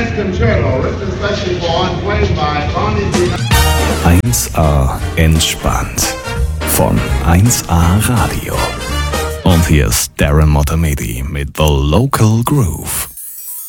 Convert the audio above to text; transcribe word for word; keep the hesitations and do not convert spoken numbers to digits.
Jazz Concerto, written especially for and played by Ronnie D. eins A entspannt von eins A Radio. Und hier ist Darren Motamedi mit The Local Groove.